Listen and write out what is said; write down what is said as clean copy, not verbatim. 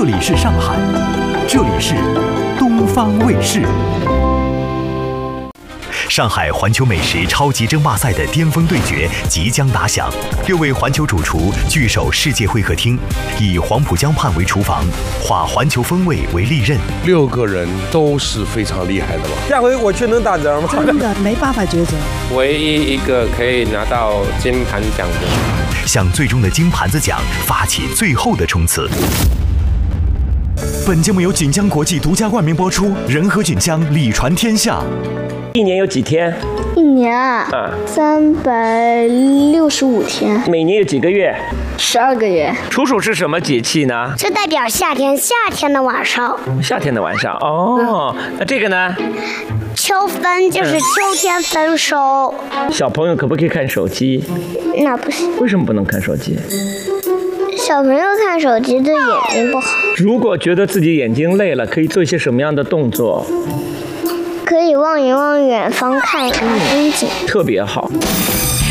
这里是上海，这里是东方卫视。上海环球美食超级争霸赛的巅峰对决即将打响，6位环球主厨聚首世界会客厅，以黄浦江畔为厨房，化环球风味为利刃。 6个人都是非常厉害的吧？ 下回我去能打折吗？ 真的没办法抉择。 唯一一个可以拿到金盘奖的， 向最终的金盘子奖发起最后的冲刺。本节目由锦江国际独家冠名播出，仁和锦江礼传天下。 一年有几天 ？1年365天。 每年有几个月 ？12个月。 处暑是什么节气呢？ 这代表夏天，夏天的晚上。 夏天的晚上哦。那这个呢？ 秋分就是秋天丰收。 小朋友可不可以看手机？ 那不行。 为什么不能看手机？ 小朋友看手机对眼睛不好。 如果觉得自己眼睛累了，可以做一些什么样的动作？ 可以望一望远方，看一看风景， 特别好。